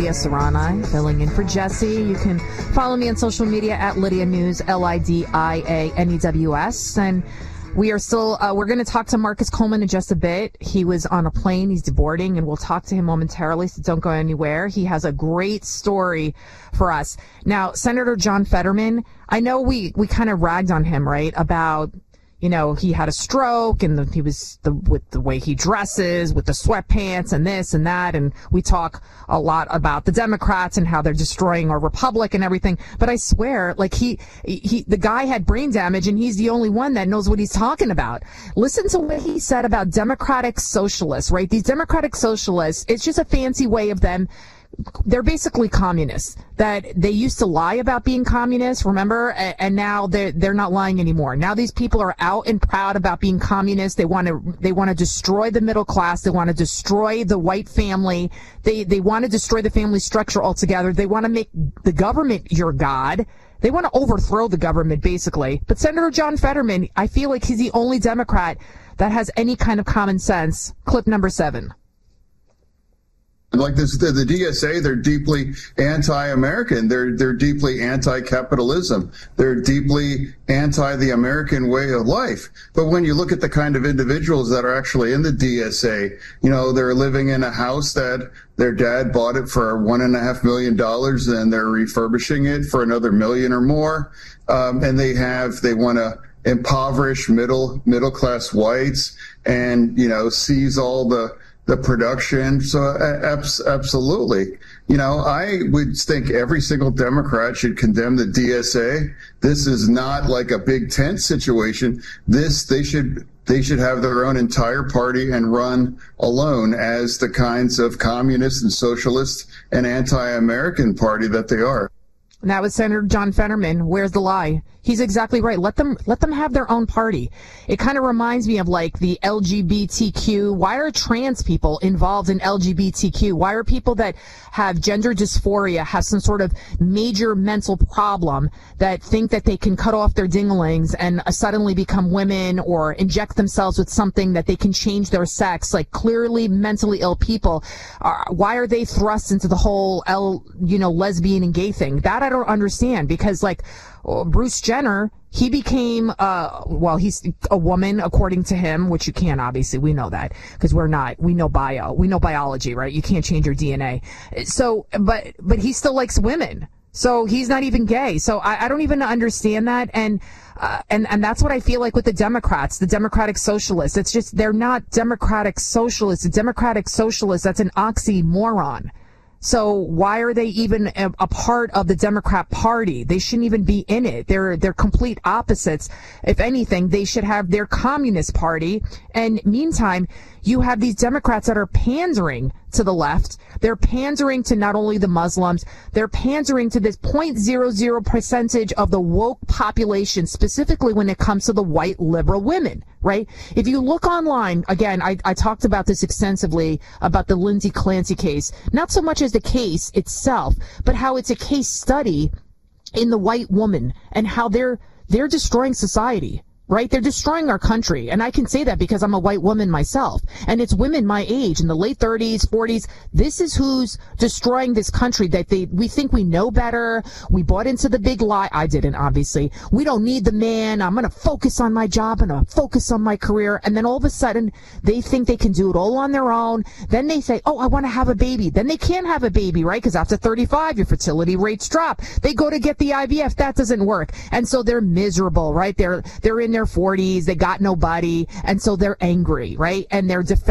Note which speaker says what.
Speaker 1: Lydia Serrani, filling in for Jesse. You can follow me on social media at Lydia News, LIDIANEWS. And we are still, we're going to talk to Marcus Coleman in just a bit. He was on a plane. He's deboarding, and we'll talk to him momentarily, so don't go anywhere. He has a great story for us. Now, Senator John Fetterman, I know we kind of ragged on him, right, about, you know, he had a stroke and he was with the way he dresses, with the sweatpants and this and that. And we talk a lot about the Democrats and how they're destroying our republic and everything. But I swear, like the guy had brain damage and he's the only one that knows what he's talking about. Listen to what he said about democratic socialists, right? These democratic socialists, it's just a fancy way of them. They're basically communists. That they used to lie about being communists, remember? And now they're not lying anymore. Now these people are out and proud about being communists. They want to destroy the middle class. They want to destroy the white family. They want to destroy the family structure altogether. They want to make the government your god. They want to overthrow the government, basically. But Senator John Fetterman, I feel like he's the only Democrat that has any kind of common sense. Clip number 7.
Speaker 2: Like this, the DSA, they're deeply anti-American. They're deeply anti-capitalism. They're deeply anti the American way of life. But when you look at the kind of individuals that are actually in the DSA, you know, they're living in a house that their dad bought it for $1.5 million, and they're refurbishing it for another $1 million or more. And they want to impoverish middle class whites and, you know, seize all the production. So absolutely. You know, I would think every single Democrat should condemn the DSA. This is not like a big tent situation. They should have their own entire party and run alone as the kinds of communist and socialist and anti-American party that they are.
Speaker 1: And that was Senator John Fetterman. Where's the lie? He's exactly right. Let them have their own party. It kind of reminds me of like the LGBTQ. Why are trans people involved in LGBTQ? Why are people that have gender dysphoria, have some sort of major mental problem, that think that they can cut off their dinglings and suddenly become women or inject themselves with something that they can change their sex, like clearly mentally ill people? Why are they thrust into the whole lesbian and gay thing? That I don't understand, because like Bruce Jenner, he became, he's a woman according to him, which you can't, obviously. We know that because we know biology, right? You can't change your DNA. So, but he still likes women. So he's not even gay. So I don't even understand that. And that's what I feel like with the Democrats, the democratic socialists. It's just, they're not democratic socialists. The democratic socialists, that's an oxymoron. So why are they even a part of the Democrat Party? They shouldn't even be in it. They're complete opposites. If anything, they should have their Communist Party. And meantime, you have these Democrats that are pandering to the left. They're pandering to not only the Muslims, they're pandering to this 0.00 percentage of the woke population, specifically when it comes to the white liberal women, right? If you look online, again, I talked about this extensively, about the Lindsay Clancy case, not so much as the case itself, but how it's a case study in the white woman and how they're destroying society. Right? They're destroying our country. And I can say that because I'm a white woman myself. And it's women my age in the late 30s, 40s. This is who's destroying this country, that we think we know better. We bought into the big lie. I didn't, obviously. We don't need the man. I'm going to focus on my job. I'm going to focus on my career. And then all of a sudden, they think they can do it all on their own. Then they say, oh, I want to have a baby. Then they can't have a baby, right? Because after 35, your fertility rates drop. They go to get the IVF. That doesn't work. And so they're miserable, right? They're in their 40s, they got nobody, and so they're angry, right? And they're